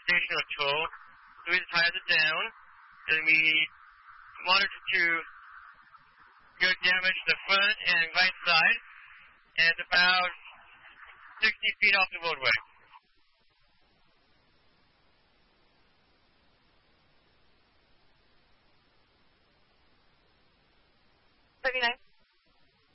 gravitational toll. So we tie it down, and we monitor to go damage the front and right side, and about 60 feet off the roadway. Very nice.